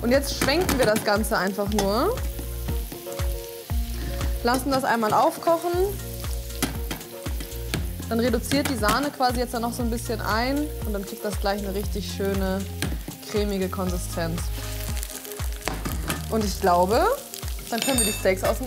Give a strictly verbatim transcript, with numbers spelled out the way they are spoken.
Und jetzt schwenken wir das Ganze einfach nur. Lassen das einmal aufkochen. Dann reduziert die Sahne quasi jetzt dann noch so ein bisschen ein. Und dann kriegt das gleich eine richtig schöne, cremige Konsistenz. Und ich glaube, dann können wir die Steaks aus dem